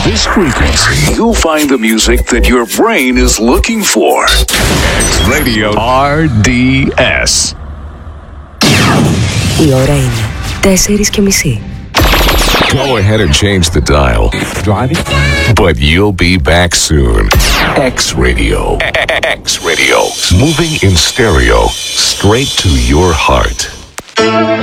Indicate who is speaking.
Speaker 1: this frequency, you'll find the music that your brain is looking for. X Radio RDS.
Speaker 2: Η ώρα είναι 4:30.
Speaker 1: Go ahead and change the dial. Driving? But you'll be back soon. X Radio. X Radio. Moving in stereo. Straight to your heart.